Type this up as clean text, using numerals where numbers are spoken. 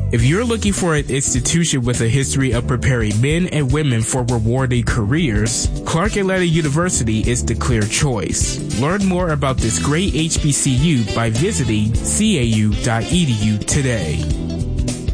If you're looking for an institution with a history of preparing men and women for rewarding careers, Clark Atlanta University is the clear choice. Learn more about this great HBCU by visiting cau.edu today.